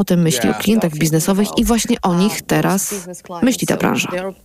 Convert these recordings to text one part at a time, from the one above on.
Potem myśli o klientach biznesowych i właśnie o nich teraz myśli ta branża.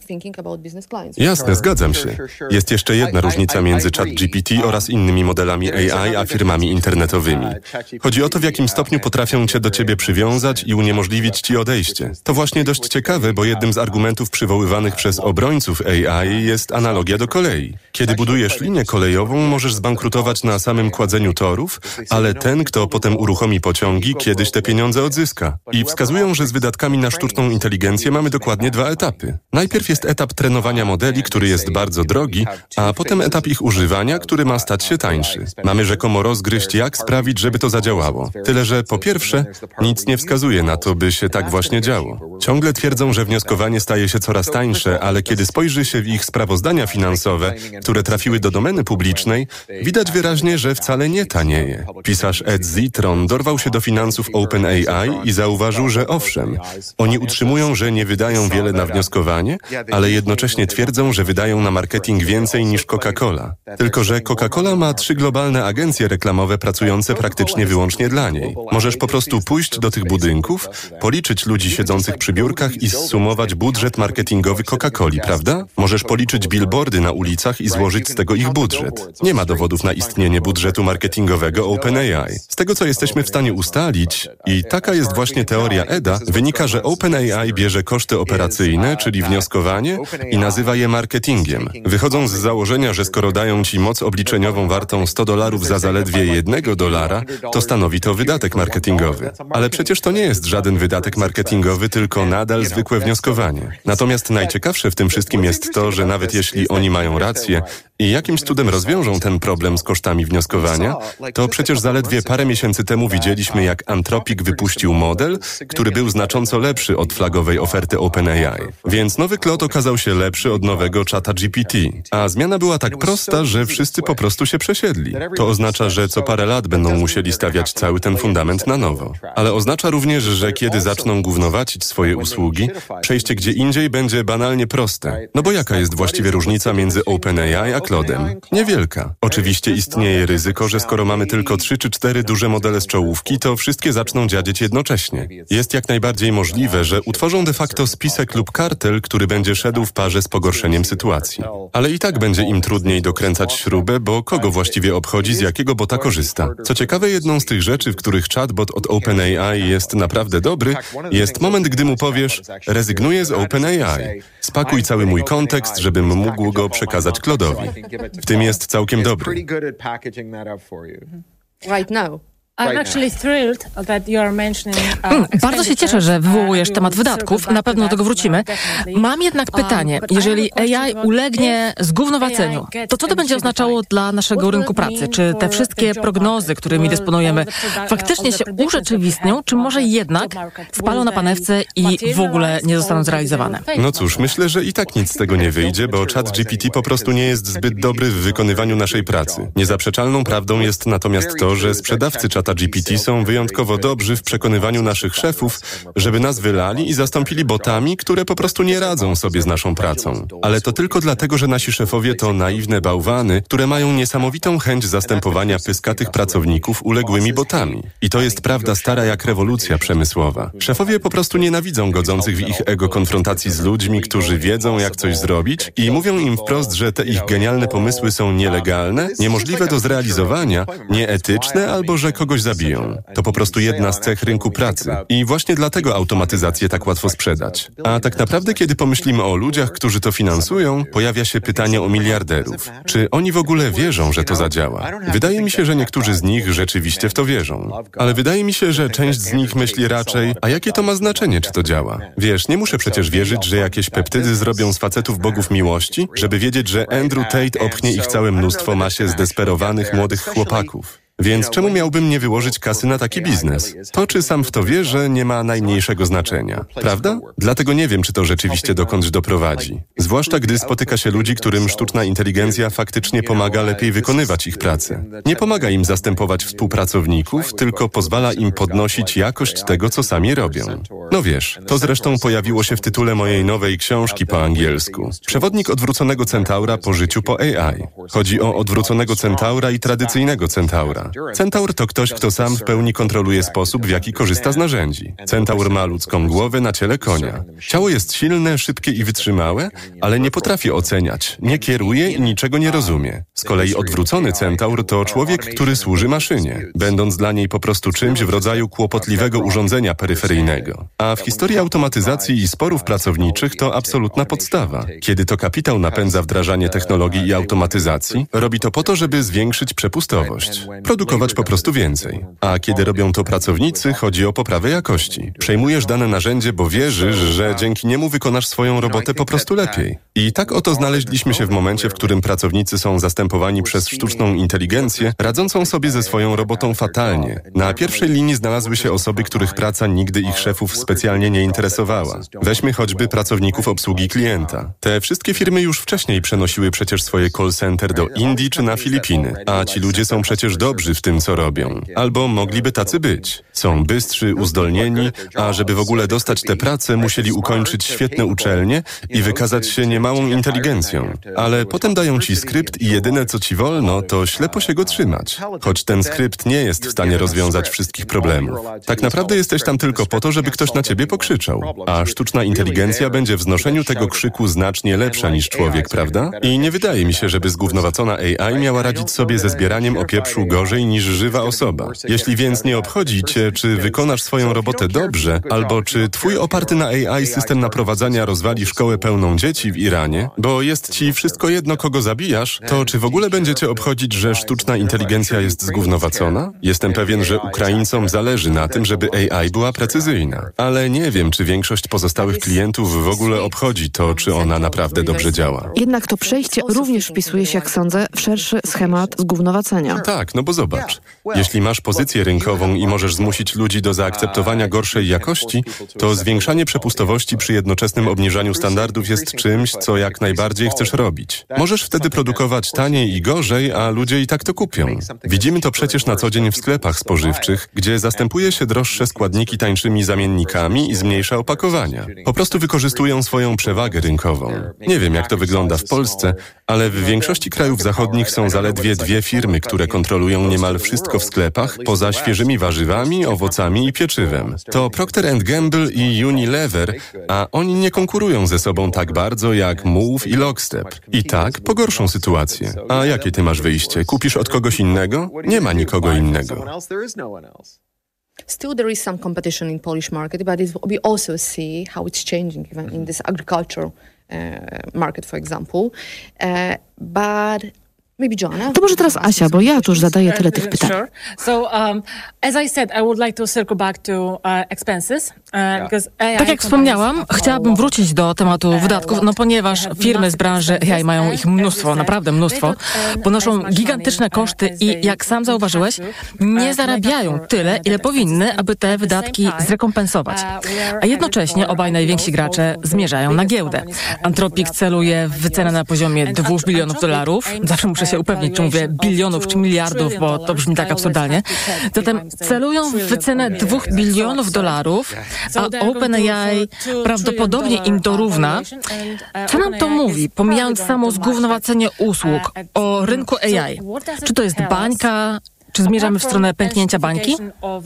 Jasne, zgadzam się. Jest jeszcze jedna różnica między ChatGPT oraz innymi modelami AI a firmami internetowymi. Chodzi o to, w jakim stopniu potrafią cię do ciebie przywiązać i uniemożliwić ci odejście. To właśnie dość ciekawe, bo jednym z argumentów przywoływanych przez obrońców AI jest analogia do kolei. Kiedy budujesz linię kolejową, możesz zbankrutować na samym kładzeniu torów, ale ten, kto potem uruchomi pociągi, kiedyś te pieniądze odzyska. I wskazują, że z wydatkami na sztuczną inteligencję mamy dokładnie 2 etapy. Najpierw jest etap trenowania modeli, który jest bardzo drogi, a potem etap ich używania, który ma stać się tańszy. Mamy rzekomo rozgryźć, jak sprawić, żeby to zadziałało. Tyle, że po pierwsze, nic nie wskazuje na to, by się tak właśnie działo. Ciągle twierdzą, że wnioskowanie staje się coraz tańsze, ale kiedy spojrzy się w ich sprawozdania finansowe, które trafiły do domeny publicznej, widać wyraźnie, że wcale nie tanieje. Pisarz Ed Zitron dorwał się do finansów OpenAI i zauważył, że owszem, oni utrzymują, że nie wydają wiele na wnioskowanie, ale jednocześnie twierdzą, że wydają na marketing więcej niż Coca-Cola. Tylko że Coca-Cola ma 3 globalne agencje reklamowe pracujące praktycznie wyłącznie dla niej. Możesz po prostu pójść do tych budynków, policzyć ludzi siedzących przy biurkach i zsumować budżet marketingowy Coca-Coli, prawda? Możesz policzyć billboardy na ulicach i złożyć z tego ich budżet. Nie ma dowodów na istnienie budżetu marketingowego OpenAI. Z tego, co jesteśmy w stanie ustalić, i taka jest właśnie teoria Eda, wynika, że OpenAI bierze koszty operacyjne, czyli wnioskowanie, i nazywa je marketingiem. Wychodząc z założenia, że skoro dają ci moc obliczeniową wartą $100 za zaledwie $1, to stanowi to wydatek marketingowy. Ale przecież to nie jest żaden wydatek marketingowy, tylko nadal zwykłe wnioskowanie. Natomiast najciekawsze w tym wszystkim jest to, że nawet jeśli oni mają rację i jakimś cudem rozwiążą ten problem z kosztami wnioskowania, to przecież zaledwie parę miesięcy temu widzieliśmy, jak Anthropic wypuścił model, który był znacząco lepszy od flagowej oferty OpenAI. Więc nowy Claude okazał się lepszy od nowego ChatGPT. A zmiana była tak prosta, że wszyscy po prostu się przesiedli. To oznacza, że co parę lat będą musieli stawiać cały ten fundament na nowo. Ale oznacza również, że kiedy zaczną gównowacić swoje usługi, przejście gdzie indziej będzie banalnie proste. No bo jaka jest właściwie różnica między OpenAI a Claude'em? Niewielka. Oczywiście istnieje ryzyko, że skoro mamy tylko 3 czy 4 duże modele z czołówki, to wszystkie zaczną dziadzieć jednocześnie. Jest jak najbardziej możliwe, że utworzą de facto spisek lub kartel, który będzie szedł w parze z pogorszeniem sytuacji. Ale i tak będzie im trudniej dokręcać śrubę, bo kogo właściwie obchodzi, z jakiego bota korzysta. Co ciekawe, jedną z tych rzeczy, w których chatbot od OpenAI jest naprawdę dobry, jest moment, gdy mu powiesz: rezygnuję z OpenAI. Spakuj cały mój kontekst, żebym mógł go przekazać Claude'owi. W tym jest całkiem dobry. Bardzo się cieszę, że wywołujesz temat wydatków. Na pewno do tego wrócimy. Mam jednak pytanie. Jeżeli AI ulegnie zgównowaceniu, to co to będzie oznaczało dla naszego rynku pracy? Czy te wszystkie prognozy, którymi dysponujemy, faktycznie się urzeczywistnią, czy może jednak spalą na panewce i w ogóle nie zostaną zrealizowane? No cóż, myślę, że i tak nic z tego nie wyjdzie, bo ChatGPT po prostu nie jest zbyt dobry w wykonywaniu naszej pracy. Niezaprzeczalną prawdą jest natomiast to, że sprzedawcy ChatGPT są wyjątkowo dobrzy w przekonywaniu naszych szefów, żeby nas wylali i zastąpili botami, które po prostu nie radzą sobie z naszą pracą. Ale to tylko dlatego, że nasi szefowie to naiwne bałwany, które mają niesamowitą chęć zastępowania pyskatych pracowników uległymi botami. I to jest prawda stara jak rewolucja przemysłowa. Szefowie po prostu nienawidzą godzących w ich ego konfrontacji z ludźmi, którzy wiedzą, jak coś zrobić, i mówią im wprost, że te ich genialne pomysły są nielegalne, niemożliwe do zrealizowania, nieetyczne albo że kogoś zabiją. To po prostu jedna z cech rynku pracy. I właśnie dlatego automatyzację tak łatwo sprzedać. A tak naprawdę, kiedy pomyślimy o ludziach, którzy to finansują, pojawia się pytanie o miliarderów. Czy oni w ogóle wierzą, że to zadziała? Wydaje mi się, że niektórzy z nich rzeczywiście w to wierzą. Ale wydaje mi się, że część z nich myśli raczej, a jakie to ma znaczenie, czy to działa? Wiesz, nie muszę przecież wierzyć, że jakieś peptydy zrobią z facetów bogów miłości, żeby wiedzieć, że Andrew Tate opchnie ich całe mnóstwo masie zdesperowanych młodych chłopaków. Więc czemu miałbym nie wyłożyć kasy na taki biznes? To, czy sam w to wierzę, nie ma najmniejszego znaczenia. Prawda? Dlatego nie wiem, czy to rzeczywiście dokądś doprowadzi. Zwłaszcza gdy spotyka się ludzi, którym sztuczna inteligencja faktycznie pomaga lepiej wykonywać ich pracę. Nie pomaga im zastępować współpracowników, tylko pozwala im podnosić jakość tego, co sami robią. No wiesz, to zresztą pojawiło się w tytule mojej nowej książki po angielsku. Przewodnik odwróconego centaura po życiu po AI. Chodzi o odwróconego centaura i tradycyjnego centaura. Centaura. Centaur to ktoś, kto sam w pełni kontroluje sposób, w jaki korzysta z narzędzi. Centaur ma ludzką głowę na ciele konia. Ciało jest silne, szybkie i wytrzymałe, ale nie potrafi oceniać, nie kieruje i niczego nie rozumie. Z kolei odwrócony Centaur to człowiek, który służy maszynie, będąc dla niej po prostu czymś w rodzaju kłopotliwego urządzenia peryferyjnego. A w historii automatyzacji i sporów pracowniczych to absolutna podstawa. Kiedy to kapitał napędza wdrażanie technologii i automatyzacji, robi to po to, żeby zwiększyć przepustowość, produkować po prostu więcej. A kiedy robią to pracownicy, chodzi o poprawę jakości. Przejmujesz dane narzędzie, bo wierzysz, że dzięki niemu wykonasz swoją robotę po prostu lepiej. I tak oto znaleźliśmy się w momencie, w którym pracownicy są zastępowani przez sztuczną inteligencję, radzącą sobie ze swoją robotą fatalnie. Na pierwszej linii znalazły się osoby, których praca nigdy ich szefów specjalnie nie interesowała. Weźmy choćby pracowników obsługi klienta. Te wszystkie firmy już wcześniej przenosiły przecież swoje call center do Indii czy na Filipiny, a ci ludzie są przecież dobrzy w tym, co robią. Albo mogliby tacy być. Są bystrzy, uzdolnieni, a żeby w ogóle dostać tę pracę, musieli ukończyć świetne uczelnie i wykazać się niemałą inteligencją. Ale potem dają ci skrypt i jedyne, co ci wolno, to ślepo się go trzymać. Choć ten skrypt nie jest w stanie rozwiązać wszystkich problemów. Tak naprawdę jesteś tam tylko po to, żeby ktoś na ciebie pokrzyczał. A sztuczna inteligencja będzie w znoszeniu tego krzyku znacznie lepsza niż człowiek, prawda? I nie wydaje mi się, żeby zgównowacona AI miała radzić sobie ze zbieraniem opieprzu gorzej niż żywa osoba. Jeśli więc nie obchodzi cię, czy wykonasz swoją robotę dobrze, albo czy twój oparty na AI system naprowadzania rozwali szkołę pełną dzieci w Iranie, bo jest ci wszystko jedno, kogo zabijasz, to czy w ogóle będziecie obchodzić, że sztuczna inteligencja jest zgównowacona? Jestem pewien, że Ukraińcom zależy na tym, żeby AI była precyzyjna. Ale nie wiem, czy większość pozostałych klientów w ogóle obchodzi to, czy ona naprawdę dobrze działa. Jednak to przejście również wpisuje się, jak sądzę, w szerszy schemat zgównowacenia. Tak, no bo zobacz. Jeśli masz pozycję rynkową i możesz zmusić ludzi do zaakceptowania gorszej jakości, to zwiększanie przepustowości przy jednoczesnym obniżaniu standardów jest czymś, co jak najbardziej chcesz robić. Możesz wtedy produkować taniej i gorzej, a ludzie i tak to kupią. Widzimy to przecież na co dzień w sklepach spożywczych, gdzie zastępuje się droższe składniki tańszymi zamiennikami i zmniejsza opakowania. Po prostu wykorzystują swoją przewagę rynkową. Nie wiem, jak to wygląda w Polsce, ale w większości krajów zachodnich są zaledwie 2 firmy, które kontrolują niemal wszystko w sklepach, poza świeżymi warzywami, owocami i pieczywem. To Procter & Gamble i Unilever, a oni nie konkurują ze sobą tak bardzo jak Move i Lockstep. I tak pogorszą sytuację. A jakie ty masz wyjście? Kupisz od kogoś innego? Nie ma nikogo innego. Still there is some competition in Polish market, but we also see how it's changing even in this agricultural market, for example. But maybe Joanna? To może teraz Asia, bo ja tu już zadaję tyle tych pytań. Sure. So, as I said, I would like to circle back to expenses. Tak jak wspomniałam, chciałabym wrócić do tematu wydatków, ponieważ firmy z branży AI mają ich mnóstwo, naprawdę mnóstwo, ponoszą gigantyczne koszty i, jak sam zauważyłeś, nie zarabiają tyle, ile powinny, aby te wydatki zrekompensować. A jednocześnie obaj najwięksi gracze zmierzają na giełdę. Anthropic celuje w wycenę na poziomie $2 bilionów. Zawsze muszę się upewnić, czy mówię bilionów czy miliardów, bo to brzmi tak absurdalnie. Zatem celują w wycenę $2 bilionów, a OpenAI prawdopodobnie im dorówna. Co nam to mówi, pomijając samo zgównowacenie usług, o rynku AI? Czy to jest bańka? Czy zmierzamy w stronę pęknięcia bańki?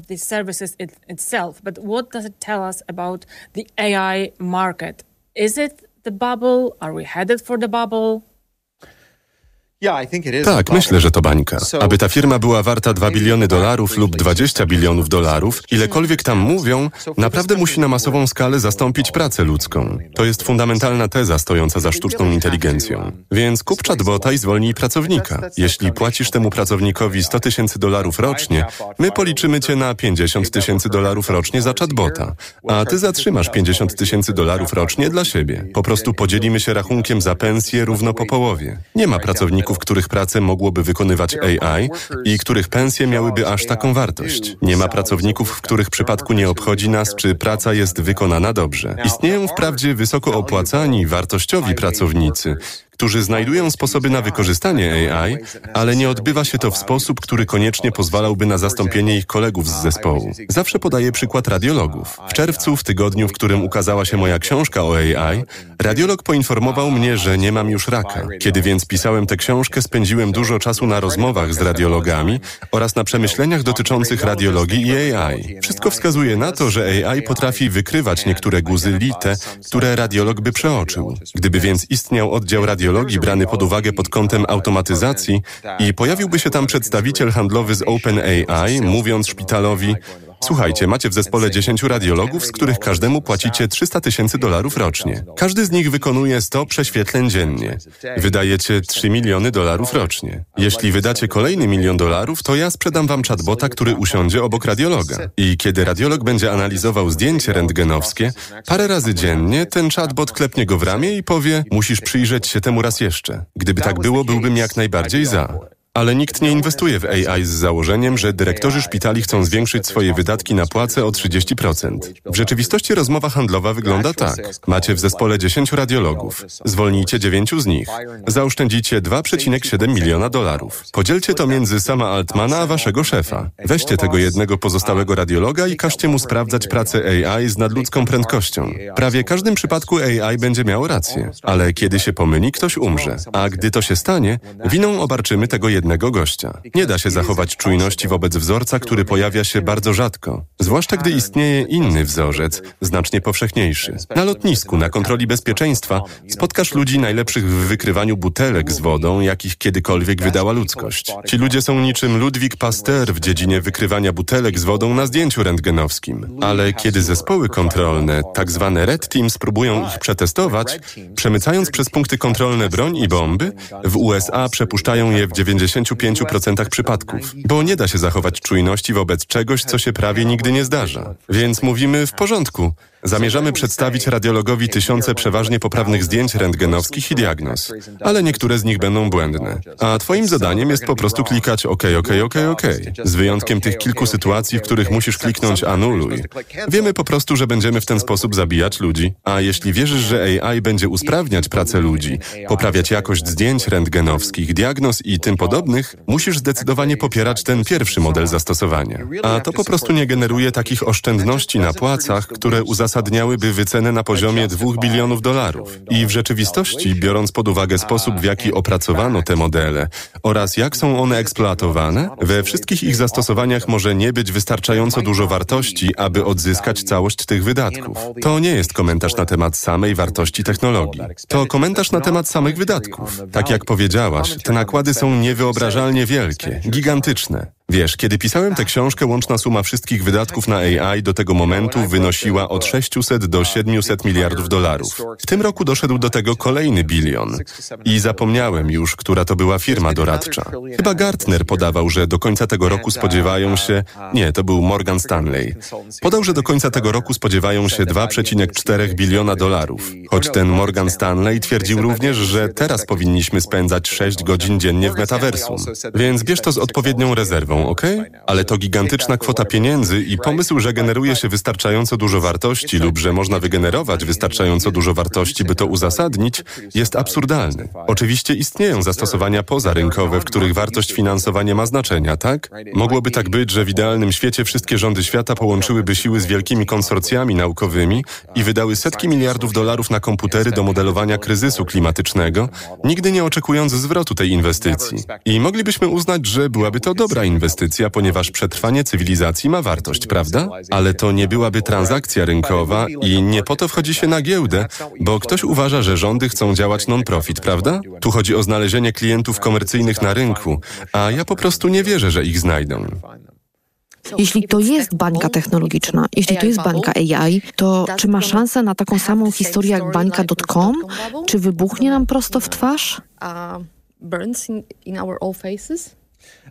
Tak, myślę, że to bańka. Aby ta firma była warta $2 biliony lub $20 bilionów, ilekolwiek tam mówią, naprawdę musi na masową skalę zastąpić pracę ludzką. To jest fundamentalna teza stojąca za sztuczną inteligencją. Więc kup chatbota i zwolnij pracownika. Jeśli płacisz temu pracownikowi $100,000 rocznie, my policzymy cię na $50,000 rocznie za chatbota, a ty zatrzymasz $50,000 rocznie dla siebie. Po prostu podzielimy się rachunkiem za pensję równo po połowie. Nie ma pracowników, których pracę mogłoby wykonywać AI i których pensje miałyby aż taką wartość. Nie ma pracowników, w których przypadku nie obchodzi nas, czy praca jest wykonana dobrze. Istnieją wprawdzie wysoko opłacani, wartościowi pracownicy, którzy znajdują sposoby na wykorzystanie AI, ale nie odbywa się to w sposób, który koniecznie pozwalałby na zastąpienie ich kolegów z zespołu. Zawsze podaję przykład radiologów. W czerwcu, w tygodniu, w którym ukazała się moja książka o AI, radiolog poinformował mnie, że nie mam już raka. Kiedy więc pisałem tę książkę, spędziłem dużo czasu na rozmowach z radiologami oraz na przemyśleniach dotyczących radiologii i AI. Wszystko wskazuje na to, że AI potrafi wykrywać niektóre guzy lite, które radiolog by przeoczył. Gdyby więc istniał oddział radiologii brany pod uwagę pod kątem automatyzacji i pojawiłby się tam przedstawiciel handlowy z OpenAI, mówiąc szpitalowi: słuchajcie, macie w zespole 10 radiologów, z których każdemu płacicie $300,000 rocznie. Każdy z nich wykonuje 100 prześwietleń dziennie. Wydajecie $3 miliony rocznie. Jeśli wydacie kolejny $1 milion, to ja sprzedam wam chatbota, który usiądzie obok radiologa. I kiedy radiolog będzie analizował zdjęcie rentgenowskie, parę razy dziennie ten chatbot klepnie go w ramię i powie: musisz przyjrzeć się temu raz jeszcze. Gdyby tak było, byłbym jak najbardziej za. Ale nikt nie inwestuje w AI z założeniem, że dyrektorzy szpitali chcą zwiększyć swoje wydatki na płace o 30%. W rzeczywistości rozmowa handlowa wygląda tak. Macie w zespole 10 radiologów. Zwolnijcie 9 z nich. Zaoszczędzicie $2,7 miliona. Podzielcie to między Sama Altmana a waszego szefa. Weźcie tego jednego pozostałego radiologa i każcie mu sprawdzać pracę AI z nadludzką prędkością. Prawie w każdym przypadku AI będzie miało rację. Ale kiedy się pomyli, ktoś umrze. A gdy to się stanie, winą obarczymy tego jednego gościa. Nie da się zachować czujności wobec wzorca, który pojawia się bardzo rzadko. Zwłaszcza gdy istnieje inny wzorzec, znacznie powszechniejszy. Na lotnisku, na kontroli bezpieczeństwa spotkasz ludzi najlepszych w wykrywaniu butelek z wodą, jakich kiedykolwiek wydała ludzkość. Ci ludzie są niczym Ludwik Pasteur w dziedzinie wykrywania butelek z wodą na zdjęciu rentgenowskim. Ale kiedy zespoły kontrolne, tak zwane Red Team, spróbują ich przetestować, przemycając przez punkty kontrolne broń i bomby, w USA przepuszczają je w 95% przypadków, bo nie da się zachować czujności wobec czegoś, co się prawie nigdy nie zdarza. Więc mówimy: w porządku. Zamierzamy przedstawić radiologowi tysiące przeważnie poprawnych zdjęć rentgenowskich i diagnoz, ale niektóre z nich będą błędne. A twoim zadaniem jest po prostu klikać OK, z wyjątkiem tych kilku sytuacji, w których musisz kliknąć anuluj. Wiemy po prostu, że będziemy w ten sposób zabijać ludzi, a jeśli wierzysz, że AI będzie usprawniać pracę ludzi, poprawiać jakość zdjęć rentgenowskich, diagnoz i tym podobnych, musisz zdecydowanie popierać ten pierwszy model zastosowania. A to po prostu nie generuje takich oszczędności na płacach, które uzasadniałyby wycenę na poziomie $2 bilionów. I w rzeczywistości, biorąc pod uwagę sposób, w jaki opracowano te modele oraz jak są one eksploatowane, we wszystkich ich zastosowaniach może nie być wystarczająco dużo wartości, aby odzyskać całość tych wydatków. To nie jest komentarz na temat samej wartości technologii. To komentarz na temat samych wydatków. Tak jak powiedziałaś, te nakłady są niewyobrażalnie wielkie, gigantyczne. Wiesz, kiedy pisałem tę książkę, łączna suma wszystkich wydatków na AI do tego momentu wynosiła od 600 do 700 miliardów dolarów. W tym roku doszedł do tego kolejny bilion. I zapomniałem już, która to była firma doradcza. Chyba Gartner podawał, że do końca tego roku spodziewają się... Nie, to był Morgan Stanley. Podał, że do końca tego roku spodziewają się 2,4 biliona dolarów. Choć ten Morgan Stanley twierdził również, że teraz powinniśmy spędzać 6 godzin dziennie w metaversum. Więc bierz to z odpowiednią rezerwą. Okej? Ale to gigantyczna kwota pieniędzy i pomysł, że generuje się wystarczająco dużo wartości lub że można wygenerować wystarczająco dużo wartości, by to uzasadnić, jest absurdalny. Oczywiście istnieją zastosowania pozarynkowe, w których wartość finansowa nie ma znaczenia, tak? Mogłoby tak być, że w idealnym świecie wszystkie rządy świata połączyłyby siły z wielkimi konsorcjami naukowymi i wydały setki miliardów dolarów na komputery do modelowania kryzysu klimatycznego, nigdy nie oczekując zwrotu tej inwestycji. I moglibyśmy uznać, że byłaby to dobra inwestycja, ponieważ przetrwanie cywilizacji ma wartość, prawda? Ale to nie byłaby transakcja rynkowa i nie po to wchodzi się na giełdę, bo ktoś uważa, że rządy chcą działać non-profit, prawda? Tu chodzi o znalezienie klientów komercyjnych na rynku, a ja po prostu nie wierzę, że ich znajdą. Jeśli to jest bańka technologiczna, jeśli to jest bańka AI, to czy ma szansę na taką samą historię jak bańka.com? Czy wybuchnie nam prosto w twarz? Burns in our all faces?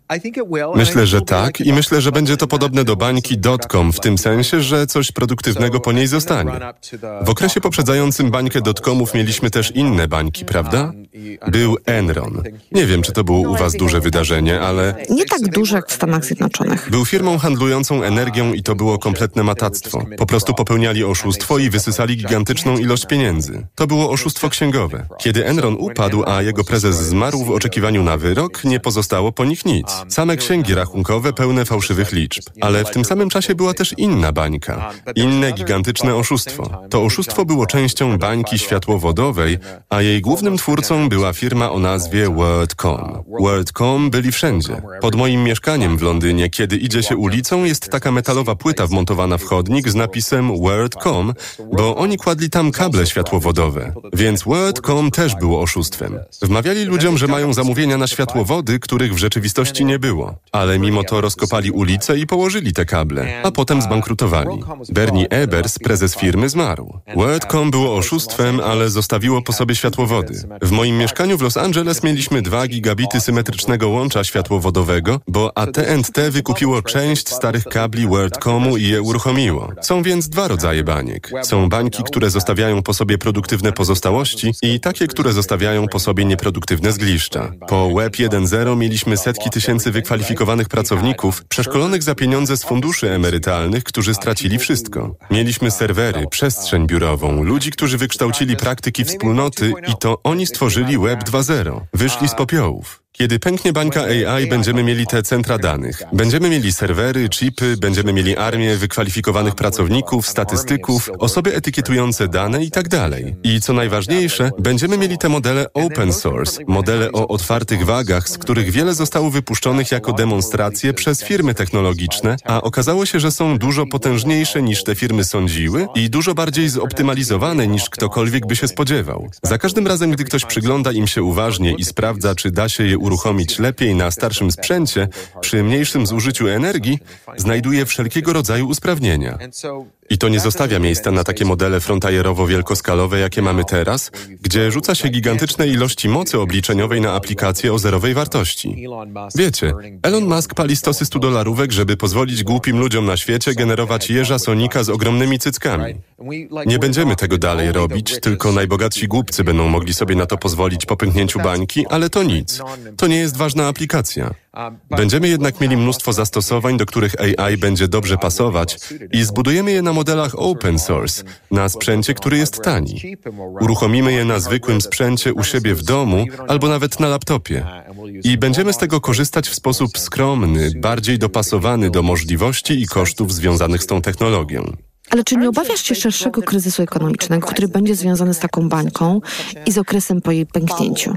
Myślę, że tak i myślę, że będzie to podobne do bańki .com w tym sensie, że coś produktywnego po niej zostanie. W okresie poprzedzającym bańkę .comów mieliśmy też inne bańki, prawda? Był Enron. Nie wiem, czy to było u was duże wydarzenie, ale... Nie tak duże jak w Stanach Zjednoczonych. Był firmą handlującą energią i to było kompletne matactwo. Po prostu popełniali oszustwo i wysysali gigantyczną ilość pieniędzy. To było oszustwo księgowe. Kiedy Enron upadł, a jego prezes zmarł w oczekiwaniu na wyrok, nie pozostało po nich nic. Same księgi rachunkowe pełne fałszywych liczb. Ale w tym samym czasie była też inna bańka. Inne gigantyczne oszustwo. To oszustwo było częścią bańki światłowodowej, a jej głównym twórcą była firma o nazwie WorldCom. WorldCom byli wszędzie. Pod moim mieszkaniem w Londynie, kiedy idzie się ulicą, jest taka metalowa płyta wmontowana w chodnik z napisem WorldCom, bo oni kładli tam kable światłowodowe. Więc WorldCom też było oszustwem. Wmawiali ludziom, że mają zamówienia na światłowody, których w rzeczywistości nie było. Ale mimo to rozkopali ulicę i położyli te kable, a potem zbankrutowali. Bernie Ebbers, prezes firmy, zmarł. WorldCom było oszustwem, ale zostawiło po sobie światłowody. W moim mieszkaniu w Los Angeles mieliśmy 2 gigabity symetrycznego łącza światłowodowego, bo AT&T wykupiło część starych kabli WorldComu i je uruchomiło. Są więc 2 rodzaje baniek. Są bańki, które zostawiają po sobie produktywne pozostałości i takie, które zostawiają po sobie nieproduktywne zgliszcza. Po Web 1.0 mieliśmy setki tysięcy wykwalifikowanych pracowników, przeszkolonych za pieniądze z funduszy emerytalnych, którzy stracili wszystko. Mieliśmy serwery, przestrzeń biurową, ludzi, którzy wykształcili praktyki wspólnoty i to oni stworzyli Web 2.0. Wyszli z popiołów. Kiedy pęknie bańka AI, będziemy mieli te centra danych. Będziemy mieli serwery, chipy, będziemy mieli armię wykwalifikowanych pracowników, statystyków, osoby etykietujące dane i tak dalej. I co najważniejsze, będziemy mieli te modele open source, modele o otwartych wagach, z których wiele zostało wypuszczonych jako demonstracje przez firmy technologiczne, a okazało się, że są dużo potężniejsze niż te firmy sądziły i dużo bardziej zoptymalizowane niż ktokolwiek by się spodziewał. Za każdym razem, gdy ktoś przygląda im się uważnie i sprawdza, czy da się je uruchomić lepiej na starszym sprzęcie, przy mniejszym zużyciu energii, znajduje wszelkiego rodzaju usprawnienia. I to nie zostawia miejsca na takie modele frontajerowo-wielkoskalowe, jakie mamy teraz, gdzie rzuca się gigantyczne ilości mocy obliczeniowej na aplikacje o zerowej wartości. Wiecie, Elon Musk pali stosy $100, żeby pozwolić głupim ludziom na świecie generować jeża Sonika z ogromnymi cyckami. Nie będziemy tego dalej robić, tylko najbogatsi głupcy będą mogli sobie na to pozwolić po pęknięciu bańki, ale to nic. To nie jest ważna aplikacja. Będziemy jednak mieli mnóstwo zastosowań, do których AI będzie dobrze pasować i zbudujemy je na modelach open source, na sprzęcie, który jest tani. Uruchomimy je na zwykłym sprzęcie u siebie w domu albo nawet na laptopie. I będziemy z tego korzystać w sposób skromny, bardziej dopasowany do możliwości i kosztów związanych z tą technologią. Ale czy nie obawiasz się szerszego kryzysu ekonomicznego, który będzie związany z taką bańką i z okresem po jej pęknięciu?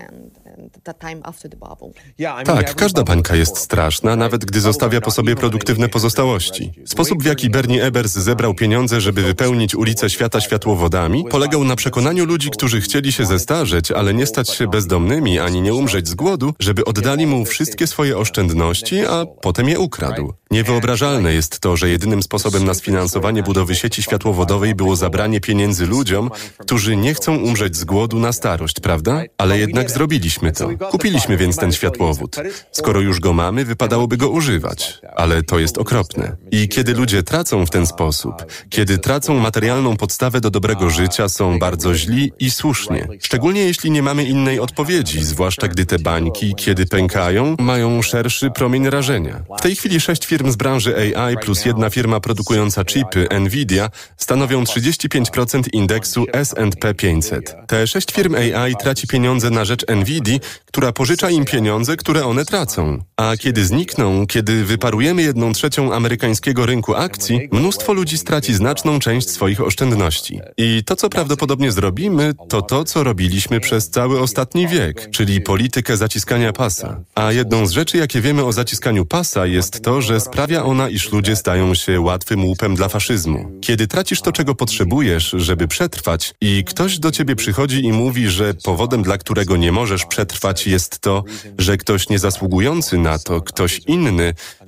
Tak, każda bańka jest straszna, nawet gdy zostawia po sobie produktywne pozostałości. Sposób, w jaki Bernie Ebbers zebrał pieniądze, żeby wypełnić ulice świata światłowodami, polegał na przekonaniu ludzi, którzy chcieli się zestarzeć, ale nie stać się bezdomnymi ani nie umrzeć z głodu, żeby oddali mu wszystkie swoje oszczędności, a potem je ukradł. Niewyobrażalne jest to, że jedynym sposobem na sfinansowanie budowy sieci światłowodowej było zabranie pieniędzy ludziom, którzy nie chcą umrzeć z głodu na starość, prawda? Ale jednak zrobiliśmy to. Kupiliśmy więc ten światłowód. Skoro już go mamy, wypadałoby go używać. Ale to jest okropne. I kiedy ludzie tracą w ten sposób, kiedy tracą materialną podstawę do dobrego życia, są bardzo źli i słusznie. Szczególnie jeśli nie mamy innej odpowiedzi, zwłaszcza gdy te bańki, kiedy pękają, mają szerszy promień rażenia. W tej chwili 6 firm z branży AI plus 1 firma produkująca chipy, Nvidia, stanowią 35% indeksu S&P 500. Te 6 firm AI traci pieniądze na rzecz Nvidii, która pożycza im pieniądze, które one tracą. A kiedy znikną, kiedy wyparujemy 1/3 amerykańskiego rynku akcji, mnóstwo ludzi straci znaczną część swoich oszczędności. I to, co prawdopodobnie zrobimy, to to, co robiliśmy przez cały ostatni wiek, czyli politykę zaciskania pasa. A jedną z rzeczy, jakie wiemy o zaciskaniu pasa, jest to, że sprawia ona, iż ludzie stają się łatwym łupem dla faszyzmu. Kiedy tracisz to, czego potrzebujesz, żeby przetrwać, i ktoś do ciebie przychodzi i mówi, że powodem, dla którego nie możesz przetrwać, jest to, że ktoś niezasługujący na to, ktoś inny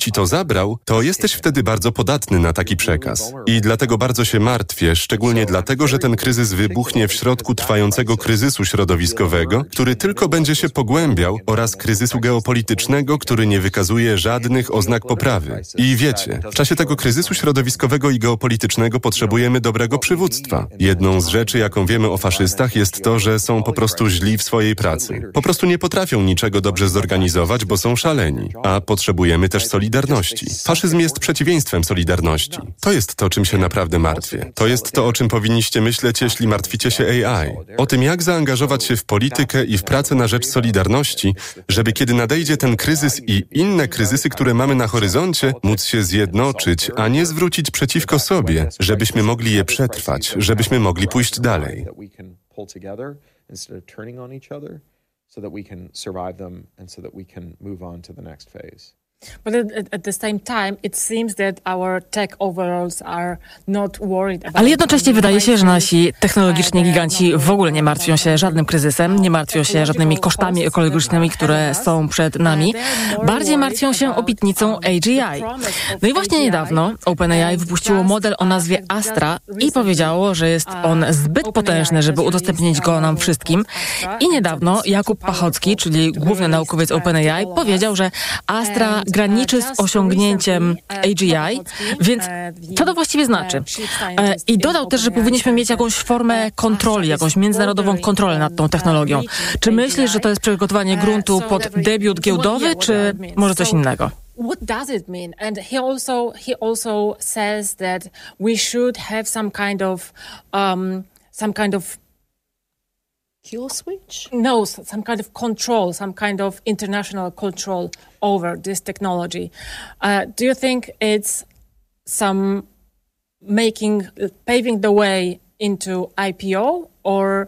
ci to zabrał, to jesteś wtedy bardzo podatny na taki przekaz. I dlatego bardzo się martwię, szczególnie dlatego, że ten kryzys wybuchnie w środku trwającego kryzysu środowiskowego, który tylko będzie się pogłębiał, oraz kryzysu geopolitycznego, który nie wykazuje żadnych oznak poprawy. I wiecie, w czasie tego kryzysu środowiskowego i geopolitycznego potrzebujemy dobrego przywództwa. Jedną z rzeczy, jaką wiemy o faszystach, jest to, że są po prostu źli w swojej pracy. Po prostu nie potrafią niczego dobrze zorganizować, bo są szaleni. A potrzebujemy też solidarności. Faszyzm jest przeciwieństwem solidarności. To jest to, czym się naprawdę martwię. To jest to, o czym powinniście myśleć, jeśli martwicie się AI. O tym, jak zaangażować się w politykę i w pracę na rzecz solidarności, żeby kiedy nadejdzie ten kryzys i inne kryzysy, które mamy na horyzoncie, móc się zjednoczyć, a nie zwrócić przeciwko sobie, żebyśmy mogli je przetrwać, żebyśmy mogli pójść dalej. Ale jednocześnie wydaje się, że nasi technologiczni giganci w ogóle nie martwią się żadnym kryzysem, nie martwią się żadnymi kosztami ekologicznymi, które są przed nami. Bardziej martwią się obietnicą AGI. No i właśnie niedawno OpenAI wypuściło model o nazwie Astra i powiedziało, że jest on zbyt potężny, żeby udostępnić go nam wszystkim. I niedawno Jakub Pachocki, czyli główny naukowiec OpenAI, powiedział, że Astra graniczy z osiągnięciem AGI, więc co to właściwie znaczy? I dodał też, że powinniśmy mieć jakąś formę kontroli, jakąś międzynarodową kontrolę nad tą technologią. Czy myślisz, że to jest przygotowanie gruntu pod debiut giełdowy, czy może coś innego? What does it mean? And he also says that we should have some kind of Kill switch? No, some kind of control, some kind of international control over this technology. Do you think it's some paving the way into IPO or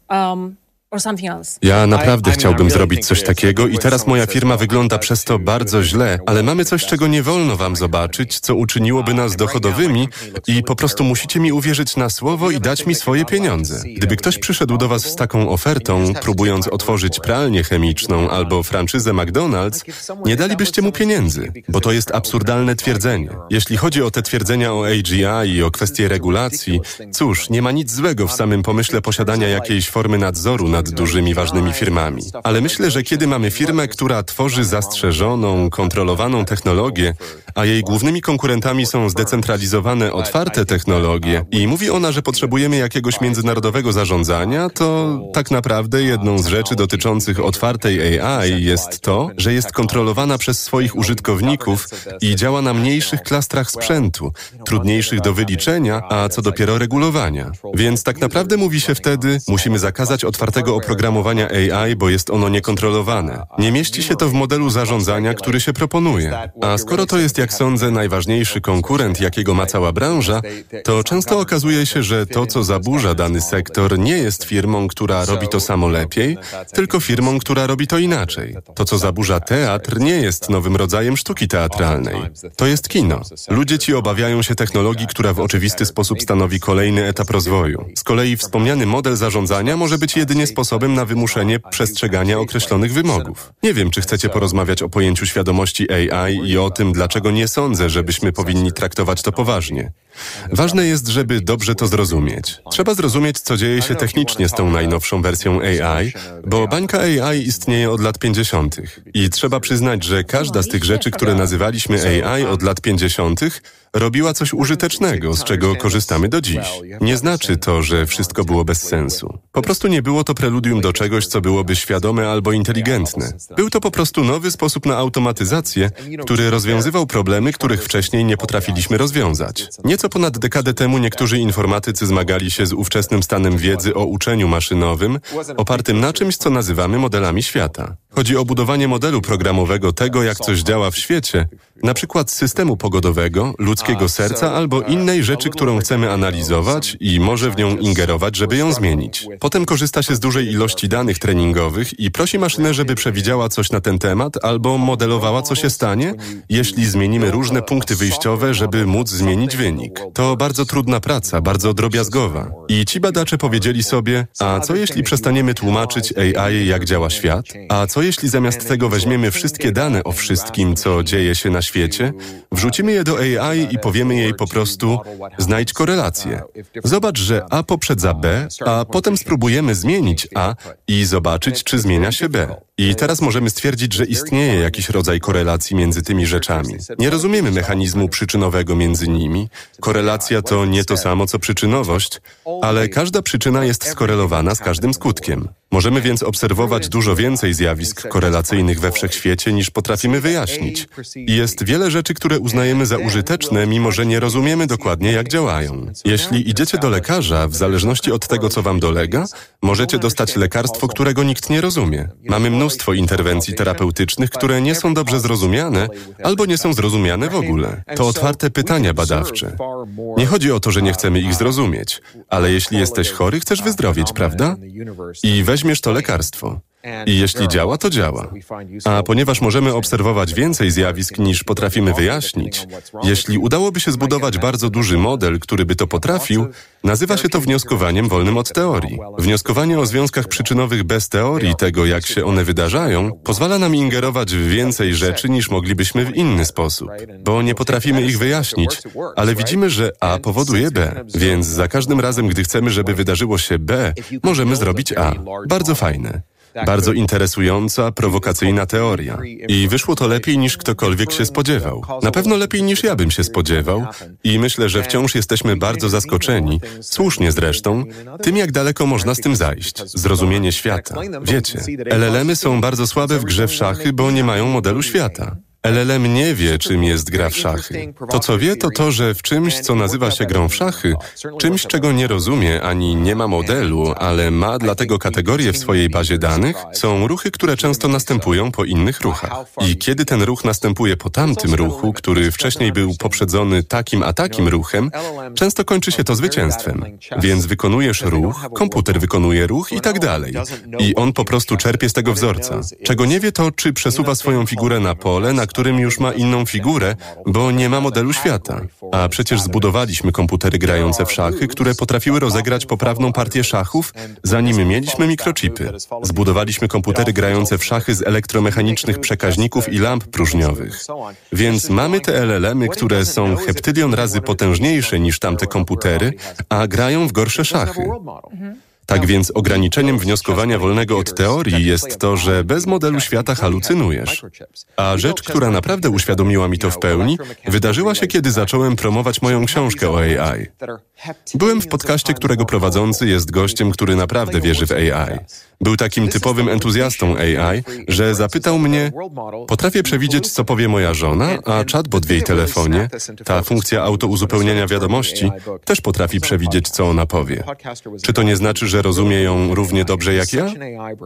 something else? Ja naprawdę chciałbym zrobić coś takiego i teraz moja firma wygląda przez to bardzo źle, ale mamy coś, czego nie wolno wam zobaczyć, co uczyniłoby nas dochodowymi i po prostu musicie mi uwierzyć na słowo i dać mi swoje pieniądze. Gdyby ktoś przyszedł do was z taką ofertą, próbując otworzyć pralnię chemiczną albo franczyzę McDonald's, nie dalibyście mu pieniędzy, bo to jest absurdalne twierdzenie. Jeśli chodzi o te twierdzenia o AGI i o kwestie regulacji, cóż, nie ma nic złego w samym pomyśle posiadania jakiejś formy nadzoru nad dużymi, ważnymi firmami. Ale myślę, że kiedy mamy firmę, która tworzy zastrzeżoną, kontrolowaną technologię, a jej głównymi konkurentami są zdecentralizowane, otwarte technologie i mówi ona, że potrzebujemy jakiegoś międzynarodowego zarządzania, to tak naprawdę jedną z rzeczy dotyczących otwartej AI jest to, że jest kontrolowana przez swoich użytkowników i działa na mniejszych klastrach sprzętu, trudniejszych do wyliczenia, a co dopiero regulowania. Więc tak naprawdę mówi się wtedy, musimy zakazać otwartego oprogramowania AI, bo jest ono niekontrolowane. Nie mieści się to w modelu zarządzania, który się proponuje. A skoro to jest, jak sądzę, najważniejszy konkurent, jakiego ma cała branża, to często okazuje się, że to, co zaburza dany sektor, nie jest firmą, która robi to samo lepiej, tylko firmą, która robi to inaczej. To, co zaburza teatr, nie jest nowym rodzajem sztuki teatralnej. To jest kino. Ludzie ci obawiają się technologii, która w oczywisty sposób stanowi kolejny etap rozwoju. Z kolei wspomniany model zarządzania może być jedynie sposobem na wymuszenie przestrzegania określonych wymogów. Nie wiem, czy chcecie porozmawiać o pojęciu świadomości AI i o tym, dlaczego nie sądzę, żebyśmy powinni traktować to poważnie. Ważne jest, żeby dobrze to zrozumieć. Trzeba zrozumieć, co dzieje się technicznie z tą najnowszą wersją AI, bo bańka AI istnieje od lat 50. I trzeba przyznać, że każda z tych rzeczy, które nazywaliśmy AI od lat 50., robiła coś użytecznego, z czego korzystamy do dziś. Nie znaczy to, że wszystko było bez sensu. Po prostu nie było to preludium do czegoś, co byłoby świadome albo inteligentne. Był to po prostu nowy sposób na automatyzację, który rozwiązywał problemy, których wcześniej nie potrafiliśmy rozwiązać. Nieco ponad dekadę temu niektórzy informatycy zmagali się z ówczesnym stanem wiedzy o uczeniu maszynowym, opartym na czymś, co nazywamy modelami świata. Chodzi o budowanie modelu programowego tego, jak coś działa w świecie, na przykład systemu pogodowego, ludzkiego serca albo innej rzeczy, którą chcemy analizować i może w nią ingerować, żeby ją zmienić. Potem korzysta się z dużej ilości danych treningowych i prosi maszynę, żeby przewidziała coś na ten temat albo modelowała, co się stanie, jeśli zmienimy różne punkty wyjściowe, żeby móc zmienić wynik. To bardzo trudna praca, bardzo drobiazgowa. I ci badacze powiedzieli sobie, a co jeśli przestaniemy tłumaczyć AI, jak działa świat? A co jeśli zamiast tego weźmiemy wszystkie dane o wszystkim, co dzieje się na świecie, wrzucimy je do AI i powiemy jej po prostu: znajdź korelację. Zobacz, że A poprzedza B, a potem spróbujemy zmienić A i zobaczyć, czy zmienia się B. I teraz możemy stwierdzić, że istnieje jakiś rodzaj korelacji między tymi rzeczami. Nie rozumiemy mechanizmu przyczynowego między nimi. Korelacja to nie to samo, co przyczynowość, ale każda przyczyna jest skorelowana z każdym skutkiem. Możemy więc obserwować dużo więcej zjawisk korelacyjnych we wszechświecie, niż potrafimy wyjaśnić. I jest wiele rzeczy, które uznajemy za użyteczne, mimo że nie rozumiemy dokładnie, jak działają. Jeśli idziecie do lekarza, w zależności od tego, co wam dolega, możecie dostać lekarstwo, którego nikt nie rozumie. Mamy mnóstwo interwencji terapeutycznych, które nie są dobrze zrozumiane, albo nie są zrozumiane w ogóle. To otwarte pytania badawcze. Nie chodzi o to, że nie chcemy ich zrozumieć, ale jeśli jesteś chory, chcesz wyzdrowieć, prawda? I weźmiesz to lekarstwo. I jeśli działa, to działa. A ponieważ możemy obserwować więcej zjawisk, niż potrafimy wyjaśnić, jeśli udałoby się zbudować bardzo duży model, który by to potrafił, nazywa się to wnioskowaniem wolnym od teorii. Wnioskowanie o związkach przyczynowych bez teorii tego, jak się one wydarzają, pozwala nam ingerować w więcej rzeczy, niż moglibyśmy w inny sposób. Bo nie potrafimy ich wyjaśnić, ale widzimy, że A powoduje B. Więc za każdym razem, gdy chcemy, żeby wydarzyło się B, możemy zrobić A. Bardzo fajne. Bardzo interesująca, prowokacyjna teoria. I wyszło to lepiej, niż ktokolwiek się spodziewał. Na pewno lepiej, niż ja bym się spodziewał. I myślę, że wciąż jesteśmy bardzo zaskoczeni, słusznie zresztą, tym, jak daleko można z tym zajść. Zrozumienie świata. Wiecie, LLM-y są bardzo słabe w grze w szachy, bo nie mają modelu świata. LLM nie wie, czym jest gra w szachy. To, co wie, to to, że w czymś, co nazywa się grą w szachy, czymś, czego nie rozumie ani nie ma modelu, ale ma dlatego kategorie w swojej bazie danych, są ruchy, które często następują po innych ruchach. I kiedy ten ruch następuje po tamtym ruchu, który wcześniej był poprzedzony takim a takim ruchem, często kończy się to zwycięstwem. Więc wykonujesz ruch, komputer wykonuje ruch i tak dalej. I on po prostu czerpie z tego wzorca. Czego nie wie, to czy przesuwa swoją figurę na pole, na którym już ma inną figurę, bo nie ma modelu świata. A przecież zbudowaliśmy komputery grające w szachy, które potrafiły rozegrać poprawną partię szachów, zanim mieliśmy mikrochipy. Zbudowaliśmy komputery grające w szachy z elektromechanicznych przekaźników i lamp próżniowych. Więc mamy te LLM-y, które są heptylion razy potężniejsze niż tamte komputery, a grają w gorsze szachy. Tak więc ograniczeniem wnioskowania wolnego od teorii jest to, że bez modelu świata halucynujesz. A rzecz, która naprawdę uświadomiła mi to w pełni, wydarzyła się, kiedy zacząłem promować moją książkę o AI. Byłem w podcaście, którego prowadzący jest gościem, który naprawdę wierzy w AI. Był takim typowym entuzjastą AI, że zapytał mnie: potrafię przewidzieć, co powie moja żona, a chatbot w jej telefonie, ta funkcja autouzupełniania wiadomości, też potrafi przewidzieć, co ona powie. Czy to nie znaczy, że rozumie ją równie dobrze jak ja?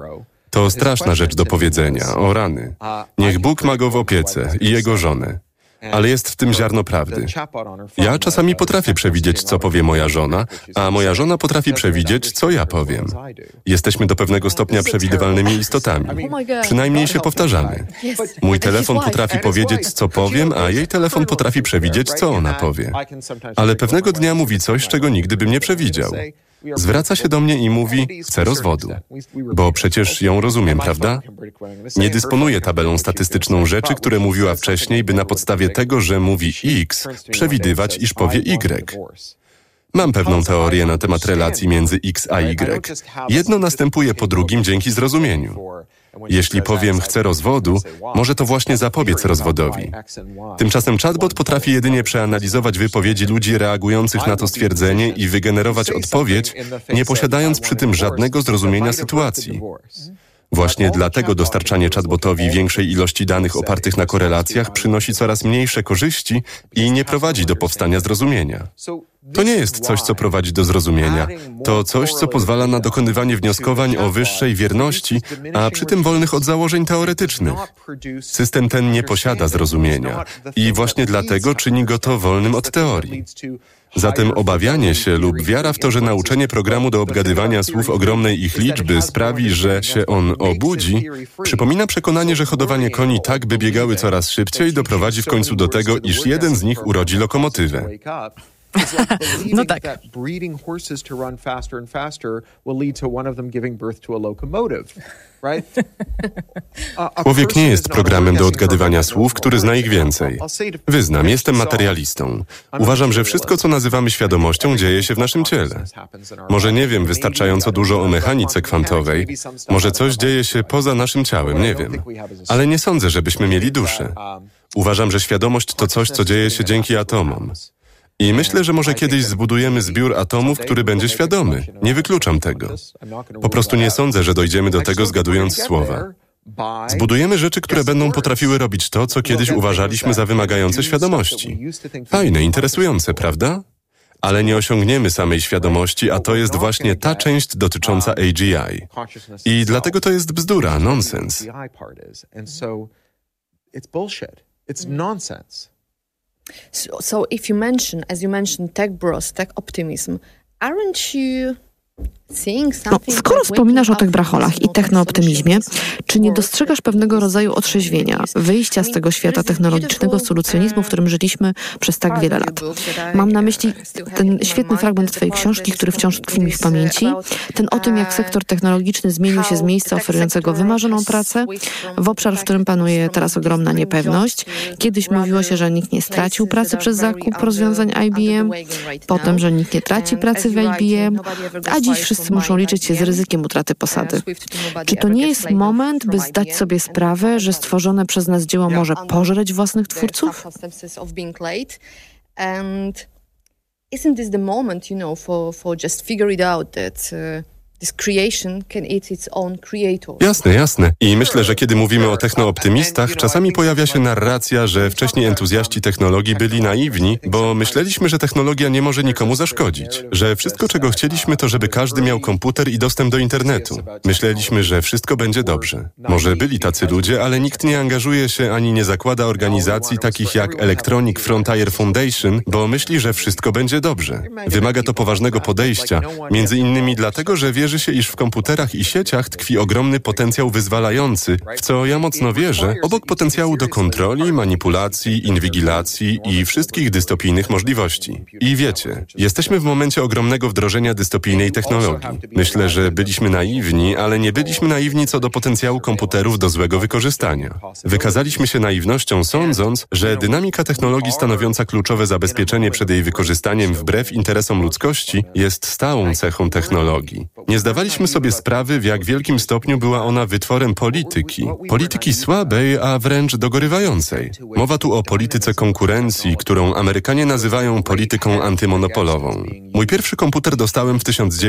To straszna rzecz do powiedzenia, o rany. Niech Bóg ma go w opiece i jego żonę. Ale jest w tym ziarno prawdy. Ja czasami potrafię przewidzieć, co powie moja żona, a moja żona potrafi przewidzieć, co ja powiem. Jesteśmy do pewnego stopnia przewidywalnymi istotami. Przynajmniej się powtarzamy. Mój telefon potrafi powiedzieć, co powiem, a jej telefon potrafi przewidzieć, co ona powie. Ale pewnego dnia mówi coś, czego nigdy bym nie przewidział. Zwraca się do mnie i mówi: chcę rozwodu. Bo przecież ją rozumiem, prawda? Nie dysponuję tabelą statystyczną rzeczy, które mówiła wcześniej, by na podstawie tego, że mówi X, przewidywać, iż powie Y. Mam pewną teorię na temat relacji między X a Y. Jedno następuje po drugim dzięki zrozumieniu. Jeśli powiem chcę rozwodu, może to właśnie zapobiec rozwodowi. Tymczasem chatbot potrafi jedynie przeanalizować wypowiedzi ludzi reagujących na to stwierdzenie i wygenerować odpowiedź, nie posiadając przy tym żadnego zrozumienia sytuacji. Właśnie dlatego dostarczanie chatbotowi większej ilości danych opartych na korelacjach przynosi coraz mniejsze korzyści i nie prowadzi do powstania zrozumienia. To nie jest coś, co prowadzi do zrozumienia. To coś, co pozwala na dokonywanie wnioskowań o wyższej wierności, a przy tym wolnych od założeń teoretycznych. System ten nie posiada zrozumienia i właśnie dlatego czyni go to wolnym od teorii. Zatem obawianie się lub wiara w to, że nauczenie programu do obgadywania słów ogromnej ich liczby sprawi, że się on obudzi, przypomina przekonanie, że hodowanie koni tak, by biegały coraz szybciej, doprowadzi w końcu do tego, iż jeden z nich urodzi lokomotywę. No tak. Człowiek nie jest programem do odgadywania słów, który zna ich więcej. Wyznam, jestem materialistą. Uważam, że wszystko, co nazywamy świadomością, dzieje się w naszym ciele. Może nie wiem wystarczająco dużo o mechanice kwantowej, może coś dzieje się poza naszym ciałem, nie wiem. Ale nie sądzę, żebyśmy mieli duszę. Uważam, że świadomość to coś, co dzieje się dzięki atomom. I myślę, że może kiedyś zbudujemy zbiór atomów, który będzie świadomy. Nie wykluczam tego. Po prostu nie sądzę, że dojdziemy do tego zgadując słowa. Zbudujemy rzeczy, które będą potrafiły robić to, co kiedyś uważaliśmy za wymagające świadomości. Fajne, interesujące, prawda? Ale nie osiągniemy samej świadomości, a to jest właśnie ta część dotycząca AGI. I dlatego to jest bzdura, nonsens. So if you mention, as you mentioned, tech bros, tech optimism, aren't you skoro wspominasz o tych bracholach i technooptymizmie, czy nie dostrzegasz pewnego rodzaju otrzeźwienia, wyjścia z tego świata technologicznego solucjonizmu, w którym żyliśmy przez tak wiele lat? Mam na myśli ten świetny fragment twojej książki, który wciąż tkwi mi w pamięci, ten o tym, jak sektor technologiczny zmienił się z miejsca oferującego wymarzoną pracę w obszar, w którym panuje teraz ogromna niepewność. Kiedyś mówiło się, że nikt nie stracił pracy przez zakup rozwiązań IBM, potem, że nikt nie traci pracy w IBM, a dziś wszyscy muszą liczyć się z ryzykiem utraty posady. Czy to nie jest moment, by zdać sobie sprawę, że stworzone przez nas dzieło może pożreć własnych twórców? Isn't this the moment, for just figure it out that this creation can eat its own creator? Jasne. I myślę, że kiedy mówimy o technooptymistach, czasami pojawia się narracja, że wcześniej entuzjaści technologii byli naiwni, bo myśleliśmy, że technologia nie może nikomu zaszkodzić. Że wszystko, czego chcieliśmy, to żeby każdy miał komputer i dostęp do internetu. Myśleliśmy, że wszystko będzie dobrze. Może byli tacy ludzie, ale nikt nie angażuje się ani nie zakłada organizacji takich jak Electronic Frontier Foundation, bo myśli, że wszystko będzie dobrze. Wymaga to poważnego podejścia, między innymi dlatego, że wierzy się, iż w komputerach i sieciach tkwi ogromny potencjał wyzwalający, w co ja mocno wierzę, obok potencjału do kontroli, manipulacji, inwigilacji i wszystkich dystopijnych możliwości. I wiecie, jesteśmy w momencie ogromnego wdrożenia dystopijnej technologii. Myślę, że byliśmy naiwni, ale nie byliśmy naiwni co do potencjału komputerów do złego wykorzystania. Wykazaliśmy się naiwnością, sądząc, że dynamika technologii stanowiąca kluczowe zabezpieczenie przed jej wykorzystaniem wbrew interesom ludzkości jest stałą cechą technologii. Nie zdawaliśmy sobie sprawy, w jak wielkim stopniu była ona wytworem polityki słabej, a wręcz dogorywającej. Mowa tu o polityce konkurencji, którą Amerykanie nazywają polityką antymonopolową. Mój pierwszy komputer dostałem w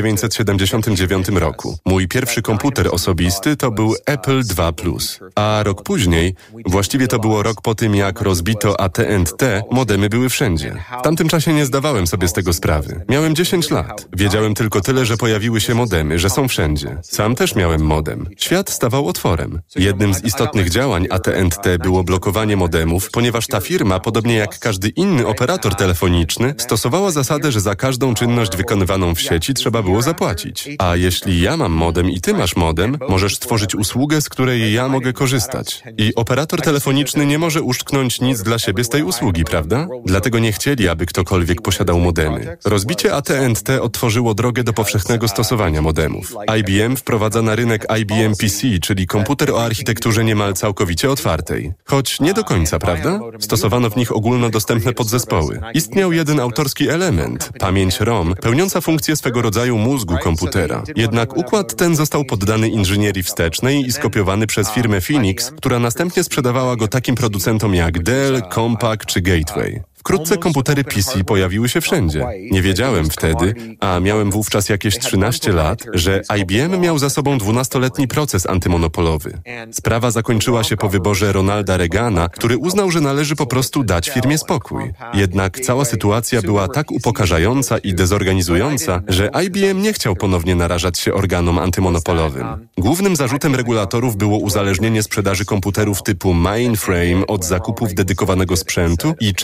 1979 roku. Mój pierwszy komputer osobisty to był Apple II+. A rok później, właściwie to było rok po tym, jak rozbito AT&T, modemy były wszędzie. W tamtym czasie nie zdawałem sobie z tego sprawy. Miałem 10 lat. Wiedziałem tylko tyle, że pojawiły się modemy, że są wszędzie. Sam też miałem modem. Świat stawał otworem. Jednym z istotnych działań AT&T było blokowanie modemów, ponieważ ta firma, podobnie jak każdy inny operator telefoniczny, stosowała zasadę, że za każdą czynność wykonywaną w sieci trzeba było zapłacić. A jeśli ja mam modem i ty masz modem, możesz stworzyć usługę, z której ja mogę korzystać. I operator telefoniczny nie może uszczknąć nic dla siebie z tej usługi, prawda? Dlatego nie chcieli, aby ktokolwiek posiadał modemy. Rozbicie AT&T otworzyło drogę do powszechnego stosowania modemów. IBM wprowadza na rynek IBM PC, czyli komputer o architekturze niemal całkowicie otwartej. Choć nie do końca, prawda? Stosowano w nich ogólnodostępne podzespoły. Istniał jeden autorski element, pamięć ROM, pełniąca funkcję swego rodzaju mózgu komputera. Jednak układ ten został poddany inżynierii wstecznej i skopiowany przez firmę Phoenix, która następnie sprzedawała go takim producentom jak Dell, Compaq czy Gateway. Wkrótce komputery PC pojawiły się wszędzie. Nie wiedziałem wtedy, a miałem wówczas jakieś 13 lat, że IBM miał za sobą 12-letni proces antymonopolowy. Sprawa zakończyła się po wyborze Ronalda Reagana, który uznał, że należy po prostu dać firmie spokój. Jednak cała sytuacja była tak upokarzająca i dezorganizująca, że IBM nie chciał ponownie narażać się organom antymonopolowym. Głównym zarzutem regulatorów było uzależnienie sprzedaży komputerów typu mainframe od zakupów dedykowanego sprzętu i części za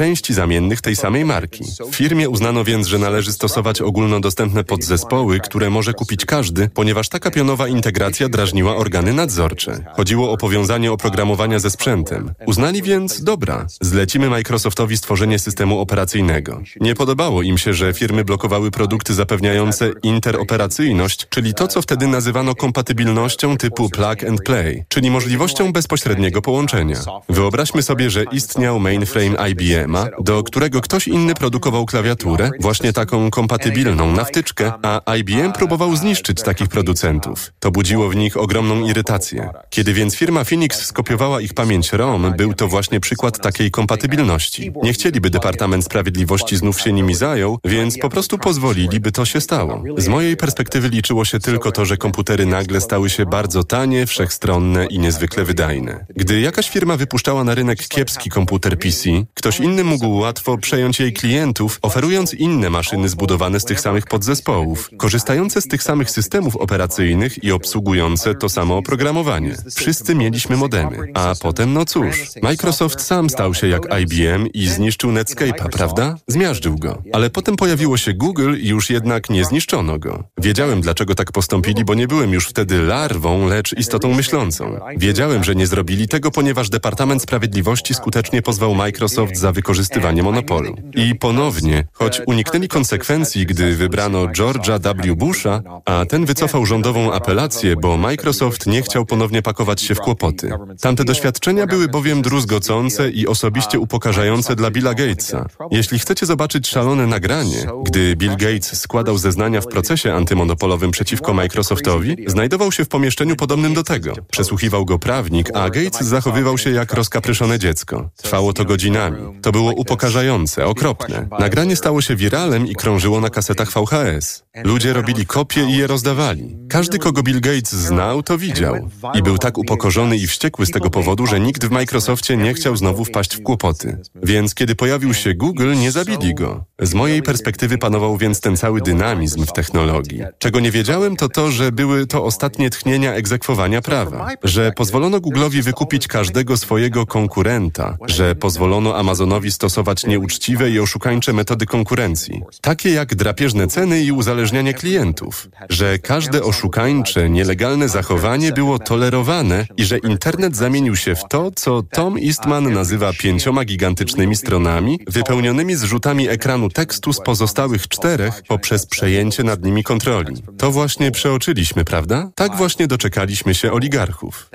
znamiennych tej samej marki. W firmie uznano więc, że należy stosować ogólnodostępne podzespoły, które może kupić każdy, ponieważ taka pionowa integracja drażniła organy nadzorcze. Chodziło o powiązanie oprogramowania ze sprzętem. Uznali więc, dobra, zlecimy Microsoftowi stworzenie systemu operacyjnego. Nie podobało im się, że firmy blokowały produkty zapewniające interoperacyjność, czyli to, co wtedy nazywano kompatybilnością typu plug and play, czyli możliwością bezpośredniego połączenia. Wyobraźmy sobie, że istniał mainframe IBM-a, do którego ktoś inny produkował klawiaturę, właśnie taką kompatybilną na wtyczkę, a IBM próbował zniszczyć takich producentów. To budziło w nich ogromną irytację. Kiedy więc firma Phoenix skopiowała ich pamięć ROM, był to właśnie przykład takiej kompatybilności. Nie chcieliby Departament Sprawiedliwości znów się nimi zajął, więc po prostu pozwolili, by to się stało. Z mojej perspektywy liczyło się tylko to, że komputery nagle stały się bardzo tanie, wszechstronne i niezwykle wydajne. Gdy jakaś firma wypuszczała na rynek kiepski komputer PC, ktoś inny mógł łatwo przejąć jej klientów, oferując inne maszyny zbudowane z tych samych podzespołów, korzystające z tych samych systemów operacyjnych i obsługujące to samo oprogramowanie. Wszyscy mieliśmy modemy. A potem, no cóż, Microsoft sam stał się jak IBM i zniszczył Netscape'a, prawda? Zmiażdżył go. Ale potem pojawiło się Google i już jednak nie zniszczono go. Wiedziałem, dlaczego tak postąpili, bo nie byłem już wtedy larwą, lecz istotą myślącą. Wiedziałem, że nie zrobili tego, ponieważ Departament Sprawiedliwości skutecznie pozwał Microsoft za wykorzystywanie monopolu. I ponownie, choć uniknęli konsekwencji, gdy wybrano George'a W. Busha, a ten wycofał rządową apelację, bo Microsoft nie chciał ponownie pakować się w kłopoty. Tamte doświadczenia były bowiem druzgocące i osobiście upokarzające dla Billa Gatesa. Jeśli chcecie zobaczyć szalone nagranie, gdy Bill Gates składał zeznania w procesie antymonopolowym przeciwko Microsoftowi, znajdował się w pomieszczeniu podobnym do tego. Przesłuchiwał go prawnik, a Gates zachowywał się jak rozkapryszone dziecko. Trwało to godzinami. To było upokarzające, okropne. Nagranie stało się wiralem i krążyło na kasetach VHS. Ludzie robili kopie i je rozdawali. Każdy, kogo Bill Gates znał, to widział. I był tak upokorzony i wściekły z tego powodu, że nikt w Microsoftie nie chciał znowu wpaść w kłopoty. Więc kiedy pojawił się Google, nie zabili go. Z mojej perspektywy panował więc ten cały dynamizm w technologii. Czego nie wiedziałem, to to, że były to ostatnie tchnienia egzekwowania prawa. Że pozwolono Google'owi wykupić każdego swojego konkurenta. Że pozwolono Amazonowi stosować nieuczciwe i oszukańcze metody konkurencji. Takie jak drapieżne ceny i uzależnianie klientów. Że każde oszukańcze, nielegalne zachowanie było tolerowane i że internet zamienił się w to, co Tom Eastman nazywa 5 gigantycznymi stronami, wypełnionymi zrzutami ekranu tekstu z pozostałych 4 poprzez przejęcie nad nimi kontroli. To właśnie przeoczyliśmy, prawda? Tak właśnie doczekaliśmy się oligarchów.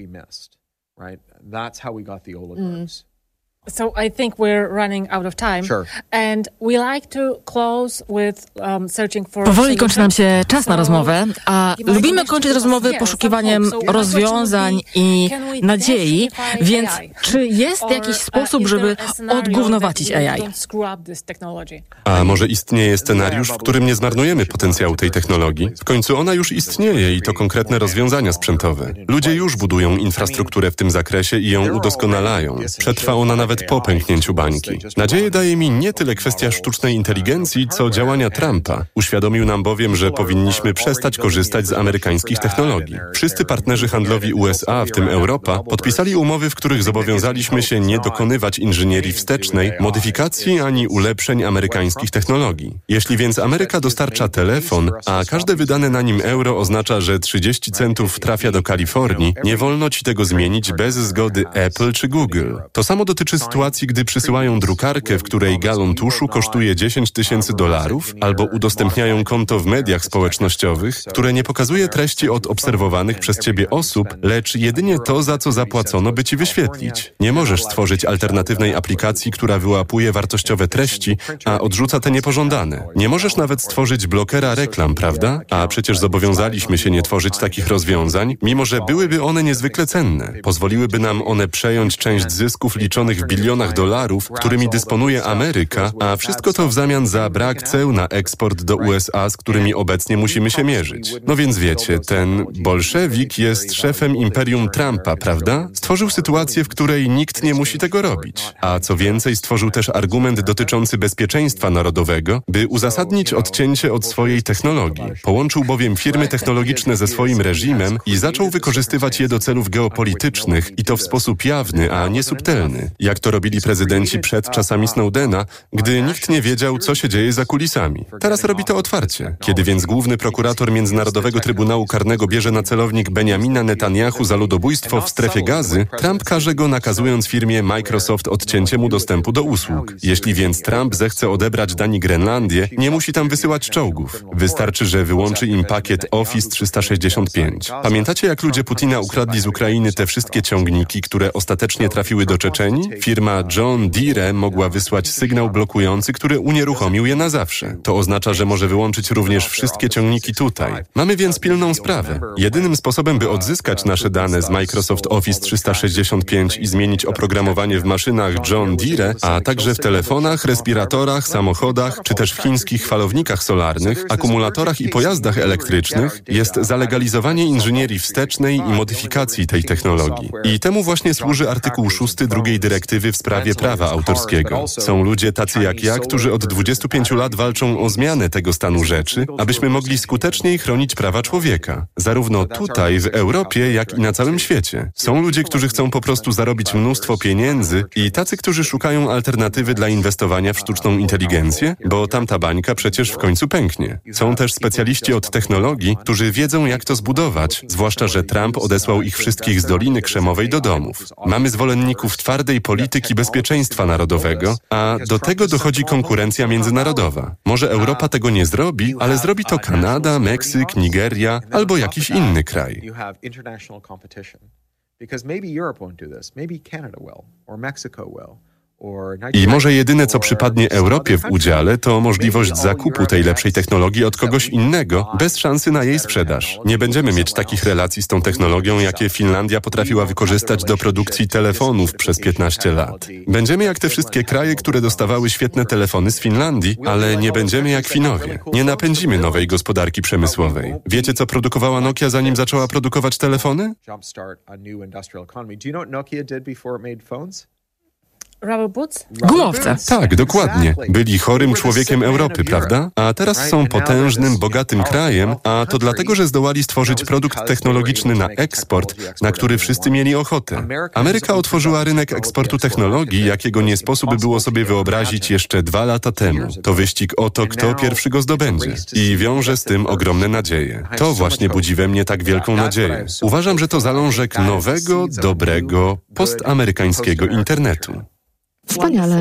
So I think we're running out of time. Sure. And we like to close with searching for. Powoli kończy nam się czas na rozmowę, a lubimy kończyć rozmowy poszukiwaniem rozwiązań i nadziei, więc czy jest jakiś sposób, żeby odgównowacić AI? A może istnieje scenariusz, w którym nie zmarnujemy potencjału tej technologii? W końcu ona już istnieje i to konkretne rozwiązania sprzętowe. Ludzie już budują infrastrukturę w tym zakresie i ją udoskonalają. Przetrwa ona nawet po pęknięciu bańki. Nadzieję daje mi nie tyle kwestia sztucznej inteligencji, co działania Trumpa. Uświadomił nam bowiem, że powinniśmy przestać korzystać z amerykańskich technologii. Wszyscy partnerzy handlowi USA, w tym Europa, podpisali umowy, w których zobowiązaliśmy się nie dokonywać inżynierii wstecznej, modyfikacji ani ulepszeń amerykańskich technologii. Jeśli więc Ameryka dostarcza telefon, a każde wydane na nim euro oznacza, że 30 centów trafia do Kalifornii, nie wolno ci tego zmienić bez zgody Apple czy Google. To samo dotyczy sytuacji, gdy przysyłają drukarkę, w której galon tuszu kosztuje $10,000, albo udostępniają konto w mediach społecznościowych, które nie pokazuje treści od obserwowanych przez ciebie osób, lecz jedynie to, za co zapłacono, by ci wyświetlić. Nie możesz stworzyć alternatywnej aplikacji, która wyłapuje wartościowe treści, a odrzuca te niepożądane. Nie możesz nawet stworzyć blokera reklam, prawda? A przecież zobowiązaliśmy się nie tworzyć takich rozwiązań, mimo że byłyby one niezwykle cenne. Pozwoliłyby nam one przejąć część zysków liczonych w bilionach dolarów, którymi dysponuje Ameryka, a wszystko to w zamian za brak ceł na eksport do USA, z którymi obecnie musimy się mierzyć. No więc wiecie, ten bolszewik jest szefem imperium Trumpa, prawda? Stworzył sytuację, w której nikt nie musi tego robić. A co więcej, stworzył też argument dotyczący bezpieczeństwa narodowego, by uzasadnić odcięcie od swojej technologii. Połączył bowiem firmy technologiczne ze swoim reżimem i zaczął wykorzystywać je do celów geopolitycznych i to w sposób jawny, a nie subtelny. Jak jak to robili prezydenci przed czasami Snowdena, gdy nikt nie wiedział, co się dzieje za kulisami. Teraz robi to otwarcie. Kiedy więc główny prokurator Międzynarodowego Trybunału Karnego bierze na celownik Benjamina Netanyahu za ludobójstwo w strefie Gazy, Trump karze go, nakazując firmie Microsoft odcięcie mu dostępu do usług. Jeśli więc Trump zechce odebrać Danii Grenlandię, nie musi tam wysyłać czołgów. Wystarczy, że wyłączy im pakiet Office 365. Pamiętacie, jak ludzie Putina ukradli z Ukrainy te wszystkie ciągniki, które ostatecznie trafiły do Czeczenii? Firma John Deere mogła wysłać sygnał blokujący, który unieruchomił je na zawsze. To oznacza, że może wyłączyć również wszystkie ciągniki tutaj. Mamy więc pilną sprawę. Jedynym sposobem, by odzyskać nasze dane z Microsoft Office 365 i zmienić oprogramowanie w maszynach John Deere, a także w telefonach, respiratorach, samochodach, czy też w chińskich falownikach solarnych, akumulatorach i pojazdach elektrycznych, jest zalegalizowanie inżynierii wstecznej i modyfikacji tej technologii. I temu właśnie służy artykuł 6 drugiej dyrektywy w sprawie prawa autorskiego. Są ludzie tacy jak ja, którzy od 25 lat walczą o zmianę tego stanu rzeczy, abyśmy mogli skuteczniej chronić prawa człowieka. Zarówno tutaj, w Europie, jak i na całym świecie. Są ludzie, którzy chcą po prostu zarobić mnóstwo pieniędzy i tacy, którzy szukają alternatywy dla inwestowania w sztuczną inteligencję, bo tamta bańka przecież w końcu pęknie. Są też specjaliści od technologii, którzy wiedzą, jak to zbudować, zwłaszcza, że Trump odesłał ich wszystkich z Doliny Krzemowej do domów. Mamy zwolenników twardej polityki bezpieczeństwa narodowego, a do tego dochodzi konkurencja międzynarodowa. Może Europa tego nie zrobi, ale zrobi to Kanada, Meksyk, Nigeria albo jakiś inny kraj. I może jedyne, co przypadnie Europie w udziale, to możliwość zakupu tej lepszej technologii od kogoś innego, bez szansy na jej sprzedaż. Nie będziemy mieć takich relacji z tą technologią, jakie Finlandia potrafiła wykorzystać do produkcji telefonów przez 15 lat. Będziemy jak te wszystkie kraje, które dostawały świetne telefony z Finlandii, ale nie będziemy jak Finowie. Nie napędzimy nowej gospodarki przemysłowej. Wiecie, co produkowała Nokia, zanim zaczęła produkować telefony? Gumowce. Tak, dokładnie. Byli chorym człowiekiem Europy, prawda? A teraz są potężnym, bogatym krajem, a to dlatego, że zdołali stworzyć produkt technologiczny na eksport, na który wszyscy mieli ochotę. Ameryka otworzyła rynek eksportu technologii, jakiego nie sposób było sobie wyobrazić jeszcze 2 lata temu. To wyścig o to, kto pierwszy go zdobędzie. I wiąże z tym ogromne nadzieje. To właśnie budzi we mnie tak wielką nadzieję. Uważam, że to zalążek nowego, dobrego, postamerykańskiego internetu. Wspaniale.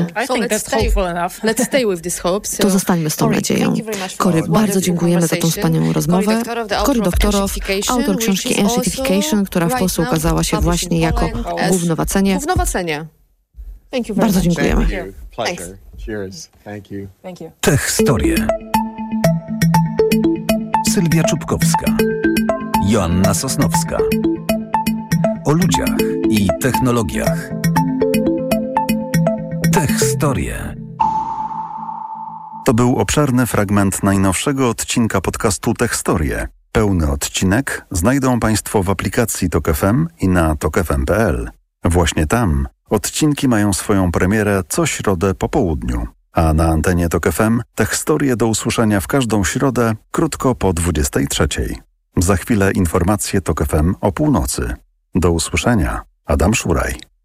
To zostańmy z tą nadzieją. Cory, bardzo dziękujemy za tą wspaniałą rozmowę. Cory Doktorow, autor książki Enshittification, która w Polsce ukazała się właśnie jako Gównowacenie. Bardzo dziękujemy. Techstorie. Sylwia Czubkowska. Joanna Sosnowska. O ludziach i technologiach. Techstorie. To był obszerny fragment najnowszego odcinka podcastu Techstorie. Pełny odcinek znajdą Państwo w aplikacji Tok FM i na tokfm.pl. Właśnie tam odcinki mają swoją premierę co środę po południu. A na antenie Tok FM Techstorie do usłyszenia w każdą środę krótko po 23:00. Za chwilę informacje Tok FM o północy. Do usłyszenia. Adam Szuraj.